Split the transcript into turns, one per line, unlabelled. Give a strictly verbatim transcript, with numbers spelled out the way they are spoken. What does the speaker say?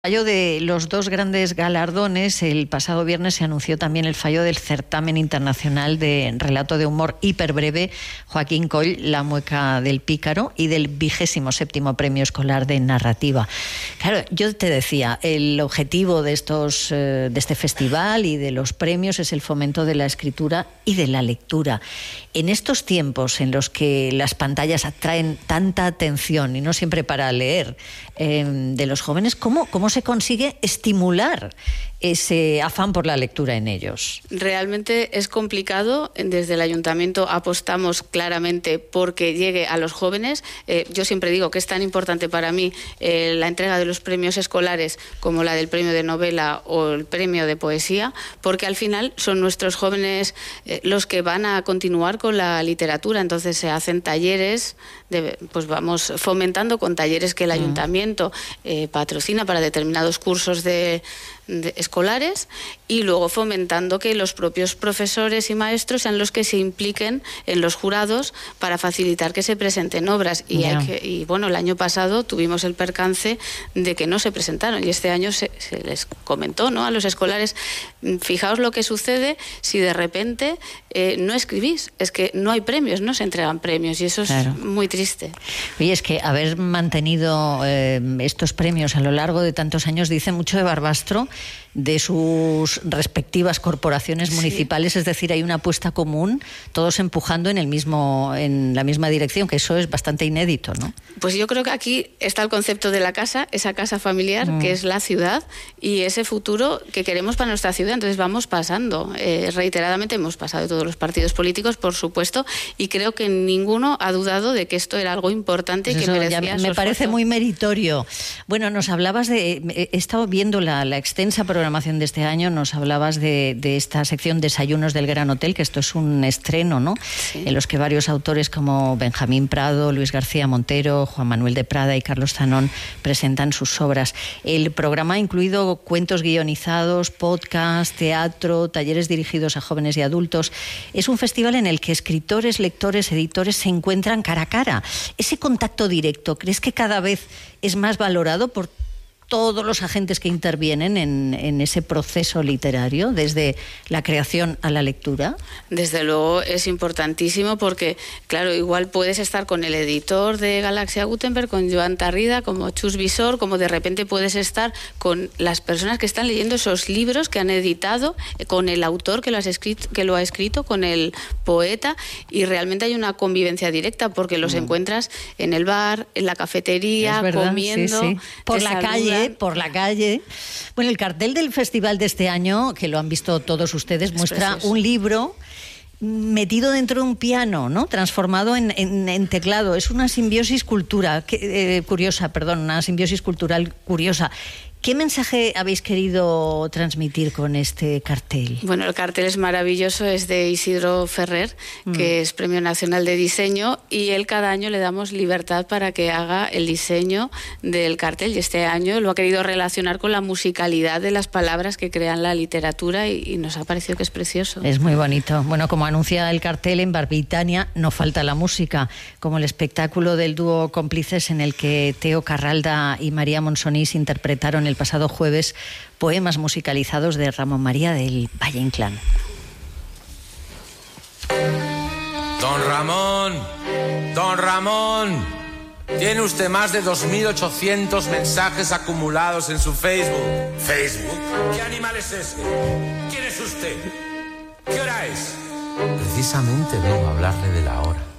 Fallo de los dos grandes galardones. El pasado viernes se anunció también el fallo del certamen internacional de relato de humor hiperbreve Joaquín Coll, La mueca del pícaro, y del vigésimo séptimo premio escolar de narrativa. Claro, yo te decía, el objetivo de estos, de este festival y de los premios es el fomento de la escritura y de la lectura. En estos tiempos en los que las pantallas atraen tanta atención, y no siempre para leer, eh, de los jóvenes, ¿cómo, cómo se consigue estimular ese afán por la lectura en ellos?
Realmente es complicado. Desde el Ayuntamiento apostamos claramente porque llegue a los jóvenes. Eh, yo siempre digo que es tan importante para mí eh, la entrega de los premios escolares como la del premio de novela o el premio de poesía, porque al final son nuestros jóvenes eh, los que van a continuar con la literatura. Entonces se hacen talleres, de, pues vamos fomentando con talleres que el Ayuntamiento eh, patrocina para determinados cursos de, de escolares, y luego fomentando que los propios profesores y maestros sean los que se impliquen en los jurados para facilitar que se presenten obras. Y,
yeah.
hay que, y bueno, el año pasado tuvimos el percance de que no se presentaron, y este año se, se les comentó, ¿no?, a los escolares: fijaos lo que sucede si de repente eh, no escribís, es que no hay premios, no se entregan premios, y eso claro. es muy triste.
Oye, es que haber mantenido eh, estos premios a lo largo de tantos años dice mucho de Barbastro, de sus respectivas corporaciones sí. municipales, es decir, hay una apuesta común, todos empujando en el mismo, en la misma dirección, que eso es bastante inédito, ¿no?
Pues yo creo que aquí está el concepto de la casa, esa casa familiar mm. que es la ciudad, y ese futuro que queremos para nuestra ciudad. Entonces vamos pasando, eh, reiteradamente hemos pasado de todos los partidos políticos, por supuesto, y creo que ninguno ha dudado de que esto era algo importante, pues y que merecía
ya
su
me parece
esfuerzo.
Muy meritorio. Bueno, nos hablabas de, he estado viendo la, la extensa programación de este año, nos hablabas de, de esta sección Desayunos del Gran Hotel, que esto es un estreno, ¿no? Sí. En los que varios autores como Benjamín Prado, Luis García Montero, Juan Manuel de Prada y Carlos Zanón presentan sus obras. El programa ha incluido cuentos guionizados, podcast, teatro, talleres dirigidos a jóvenes y adultos. Es un festival en el que escritores, lectores, editores se encuentran cara a cara. Ese contacto directo, ¿crees que cada vez es más valorado por todos los agentes que intervienen en, en ese proceso literario, desde la creación a la lectura?
Desde luego es importantísimo, porque, claro, igual puedes estar con el editor de Galaxia Gutenberg, con Joan Tarrida, como Chus Visor, como de repente puedes estar con las personas que están leyendo esos libros que han editado, con el autor que lo, has escrito, que lo ha escrito, con el poeta, y realmente hay una convivencia directa, porque los mm. encuentras en el bar, en la cafetería, verdad, comiendo,
sí, sí. por la saludan. calle, por la calle. Bueno, el cartel del festival de este año, que lo han visto todos ustedes, muestra un libro metido dentro de un piano, ¿no?, transformado en, en, en teclado. Es una simbiosis cultura, que, eh, curiosa, perdón, una simbiosis cultural curiosa. ¿Qué mensaje habéis querido transmitir con este cartel?
Bueno, el cartel es maravilloso, es de Isidro Ferrer, mm. que es Premio Nacional de Diseño, y él cada año le damos libertad para que haga el diseño del cartel, y este año lo ha querido relacionar con la musicalidad de las palabras que crean la literatura, y, y nos ha parecido que es precioso.
Es muy bonito. Bueno, como anuncia el cartel, en Barbitania no falta la música, como el espectáculo del dúo Cómplices, en el que Teo Carralda y María Monsonís interpretaron el el pasado jueves poemas musicalizados de Ramón María del Valle Inclán.
Don Ramón, don Ramón, tiene usted más de dos mil ochocientos mensajes acumulados en su Facebook. ¿Facebook? ¿Qué animal es ese? ¿Quién es usted? ¿Qué hora es?
Precisamente vengo a hablarle de la hora.